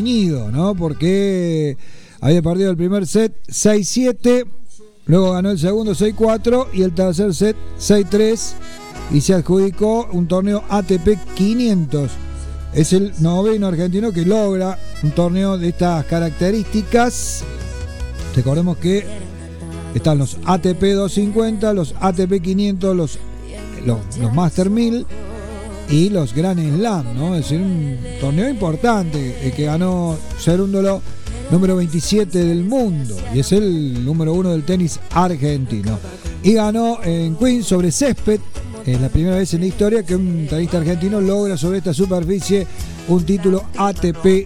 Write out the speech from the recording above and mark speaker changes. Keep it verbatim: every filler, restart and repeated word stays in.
Speaker 1: reñido, ¿no? Porque había perdido el primer set seis siete, luego ganó el segundo seis cuatro y el tercer set seis tres y se adjudicó un torneo A T P quinientos. Es el noveno argentino que logra un torneo de estas características. Recordemos que están los A T P doscientos cincuenta, los A T P quinientos, los, los, los Master mil y los Grand Slam, ¿no? Es decir, un torneo importante, el que ganó Cerúndolo, número veintisiete del mundo, y es el número uno del tenis argentino. Y ganó en Queens sobre césped. Es la primera vez en la historia que un tenista argentino logra sobre esta superficie un título A T P